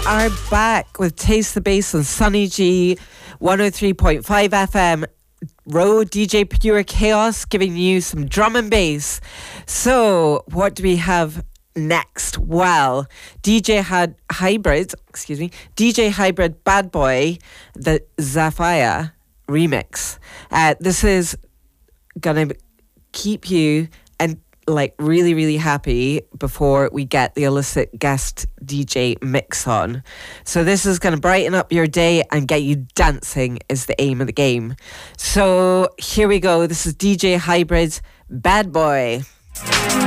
are back with Taste the Bass on Sunny G 103.5 FM. Road DJ Pure Chaos giving you some drum and bass. So, what do we have next? Well, DJ Hybrid Bad Boy, the Zafaya remix. This is gonna keep you and really, really happy before we get the illicit guest DJ mix on. So this is going to brighten up your day and get you dancing is the aim of the game. So here we go. This is DJ Hybrid Bad Boy.